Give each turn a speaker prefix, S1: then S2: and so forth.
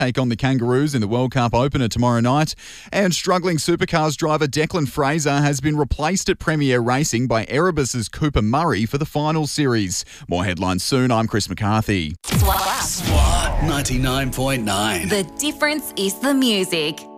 S1: take on the Kangaroos in the World Cup opener tomorrow night. And struggling supercars driver Declan Fraser has been replaced at Premier Racing by Erebus's Cooper Murray for the final series. More headlines soon. I'm Chris McCarthy.
S2: SWR 99.9.
S3: The difference is the music.